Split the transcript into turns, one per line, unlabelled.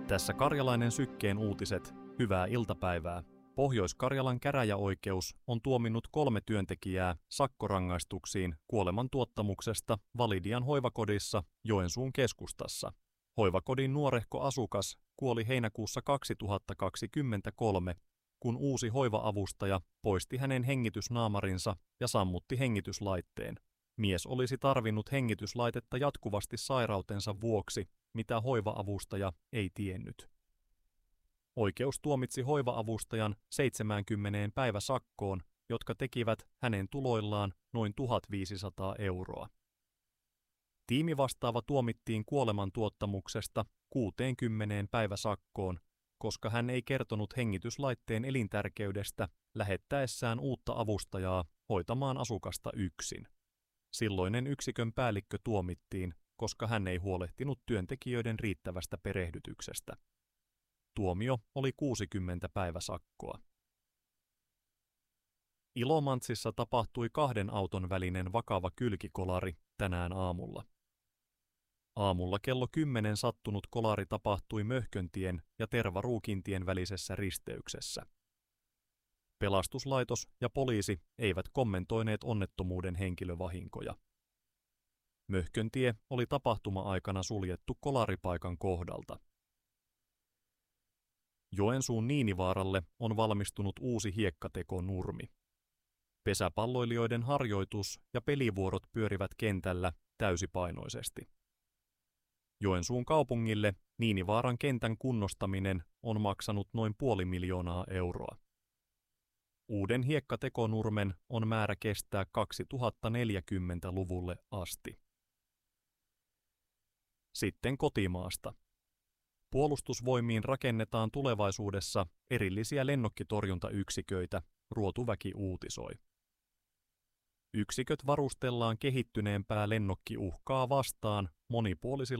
Tässä Karjalainen Sykkeen uutiset. Hyvää iltapäivää. Pohjois-Karjalan käräjäoikeus on tuominnut 3 työntekijää sakkorangaistuksiin kuolemantuottamuksesta Validian hoivakodissa Joensuun keskustassa. Hoivakodin nuorehko asukas kuoli heinäkuussa 2023, kun uusi hoiva-avustaja poisti hänen hengitysnaamarinsa ja sammutti hengityslaitteen. Mies olisi tarvinnut hengityslaitetta jatkuvasti sairautensa vuoksi, mitä hoiva-avustaja ei tiennyt. Oikeus tuomitsi hoiva-avustajan 70 päiväsakkoon, jotka tekivät hänen tuloillaan noin 1 500 €. Tiimivastaava tuomittiin kuolemantuottamuksesta 60 päiväsakkoon, koska hän ei kertonut hengityslaitteen elintärkeydestä lähettäessään uutta avustajaa hoitamaan asukasta yksin. Silloinen yksikön päällikkö tuomittiin, koska hän ei huolehtinut työntekijöiden riittävästä perehdytyksestä. Tuomio oli 60 päiväsakkoa. Ilomantsissa tapahtui 2 auton välinen vakava kylkikolari tänään aamulla. Aamulla kello 10 sattunut kolari tapahtui Möhköntien ja Tervaruukintien välisessä risteyksessä. Pelastuslaitos ja poliisi eivät kommentoineet onnettomuuden henkilövahinkoja. Möhköntie oli tapahtuma-aikana suljettu kolaripaikan kohdalta. Joensuun Niinivaaralle on valmistunut uusi hiekkatekonurmi. Pesäpalloilijoiden harjoitus- ja pelivuorot pyörivät kentällä täysipainoisesti. Joensuun kaupungille Niinivaaran kentän kunnostaminen on maksanut noin 500 000 €. Uuden hiekkatekonurmen on määrä kestää 2040-luvulle asti. Sitten kotimaasta. Puolustusvoimiin rakennetaan tulevaisuudessa erillisiä lennokkitorjuntayksiköitä, Ruotuväki uutisoi. Yksiköt varustellaan kehittyneempää lennokkiuhkaa vastaan monipuolisilla